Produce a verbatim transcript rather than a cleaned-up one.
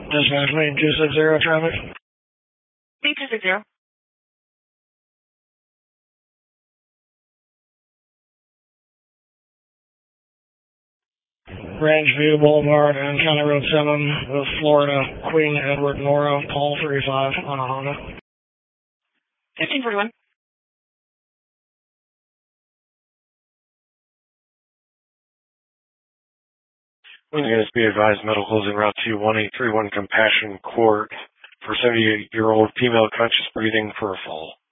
Dispatch lane two six zero traffic. B two six zero. Rangeview Boulevard and County Road seven with Florida, Queen Edward Nora, Paul thirty-five on a Honda. fifteen forty-one. When you guys be advised, medicals en route to one eight three one Compassion Court for seventy-eight-year-old female conscious breathing for a fall.